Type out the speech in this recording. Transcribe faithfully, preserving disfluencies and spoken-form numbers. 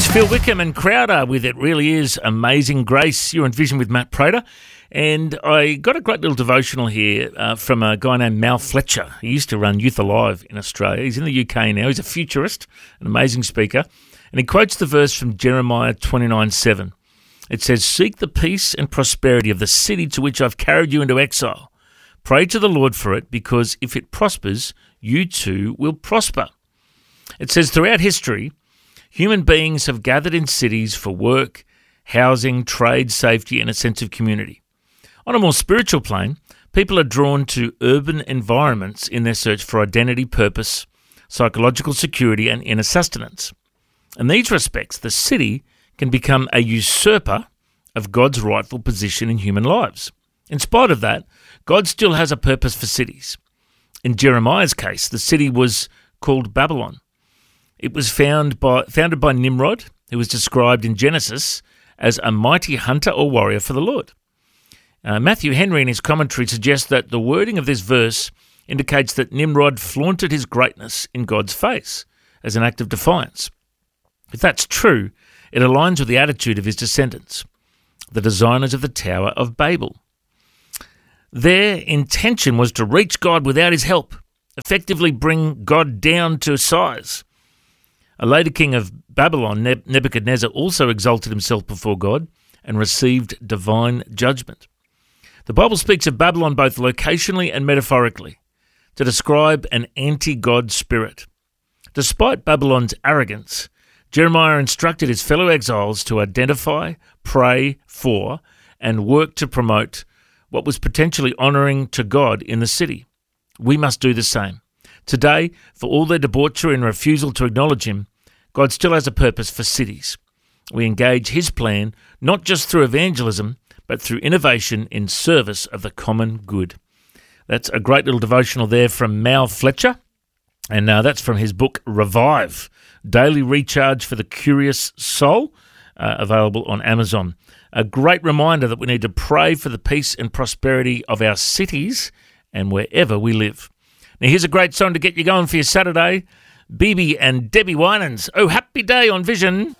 Phil Wickham and Crowder with It Really Is Amazing Grace. You're in Vision with Matt Prater. And I got a great little devotional here uh, from a guy named Mal Fletcher. He used to run Youth Alive in Australia. He's in the U K now. He's a futurist, an amazing speaker. And he quotes the verse from Jeremiah twenty-nine seven. It says, "Seek the peace and prosperity of the city to which I've carried you into exile. Pray to the Lord for it, because if it prospers, you too will prosper." It says, throughout history, human beings have gathered in cities for work, housing, trade, safety, and a sense of community. On a more spiritual plane, people are drawn to urban environments in their search for identity, purpose, psychological security, and inner sustenance. In these respects, the city can become a usurper of God's rightful position in human lives. In spite of that, God still has a purpose for cities. In Jeremiah's case, the city was called Babylon. It was found by, founded by Nimrod, who was described in Genesis as a mighty hunter or warrior for the Lord. Uh, Matthew Henry in his commentary suggests that the wording of this verse indicates that Nimrod flaunted his greatness in God's face as an act of defiance. If that's true, it aligns with the attitude of his descendants, the designers of the Tower of Babel. Their intention was to reach God without his help, effectively bring God down to size. A later king of Babylon, Nebuchadnezzar, also exalted himself before God and received divine judgment. The Bible speaks of Babylon both locationally and metaphorically to describe an anti-God spirit. Despite Babylon's arrogance, Jeremiah instructed his fellow exiles to identify, pray for, and work to promote what was potentially honouring to God in the city. We must do the same. Today, for all their debauchery and refusal to acknowledge him, God still has a purpose for cities. We engage his plan not just through evangelism, but through innovation in service of the common good. That's a great little devotional there from Mal Fletcher, and uh, that's from his book Revive, Daily Recharge for the Curious Soul, uh, available on Amazon. A great reminder that we need to pray for the peace and prosperity of our cities and wherever we live. Now here's a great song to get you going for your Saturday. B B and Debbie Winans. Oh, happy day on Vision.